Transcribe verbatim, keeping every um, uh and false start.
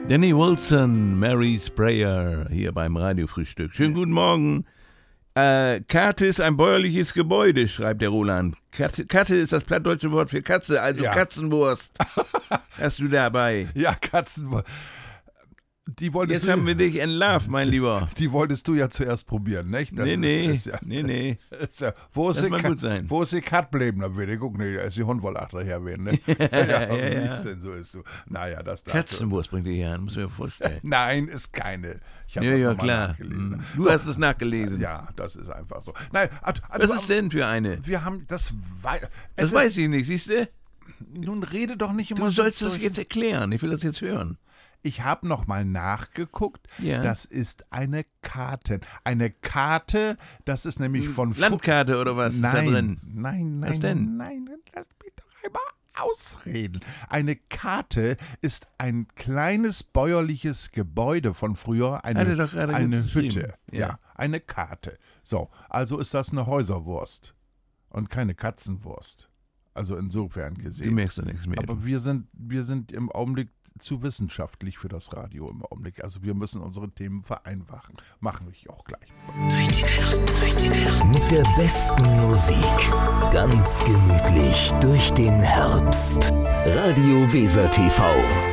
Danny Wilson, Mary's Prayer, hier beim Radiofrühstück. Schönen guten Morgen. Äh, Karte ist ein bäuerliches Gebäude, schreibt der Roland. Karte, Karte ist das plattdeutsche Wort für Katze, also ja. Katzenwurst. Hast du dabei? Ja, Katzenwurst. Die wolltest Jetzt du, haben wir dich entlarvt, mein Lieber. Die wolltest du ja zuerst probieren, nicht? Das nee, ist, nee, ist ja, nee, nee. Ist ja, wo ist das die mag Kat, gut sein. Wo ist die Kat bleiben? Da würde ich gucken, nee, da ist die Hund wohl achterher werden, ne? ja, ja, ja, wie ja. ist denn so ist so. Naja, das dazu. Katzenwurst bringt ihr hier an, muss ich mir vorstellen. Nein, ist keine. Ich habe ja, das ja, nochmal klar. nachgelesen. Du so. hast es nachgelesen. Ja, das ist einfach so. Nein, ad, ad, Was ad, ist denn für eine? Wir haben das. Wei- Das es weiß ist, ich nicht, siehst du? Nun rede doch nicht immer Du so sollst das durch. jetzt erklären, ich will das jetzt hören. Ich habe nochmal nachgeguckt. Ja. Das ist eine Karte. Eine Karte, das ist nämlich von... Fu- Landkarte oder was ist da Nein, drin? nein, nein, Was denn? nein, lass mich doch einmal ausreden. Eine Karte ist ein kleines bäuerliches Gebäude von früher, eine, Hat er doch gerade eine geschrieben. Hütte. Ja. Ja. Eine Karte. So, also ist das eine Häuserwurst und keine Katzenwurst. Also insofern Du gesehen. merkst doch nichts mehr. Aber wir sind, wir sind im Augenblick zu wissenschaftlich für das Radio im Augenblick. Also wir müssen unsere Themen vereinfachen. Machen wir auch gleich. Mit der besten Musik. Ganz gemütlich durch den Herbst. Radio Weser T V.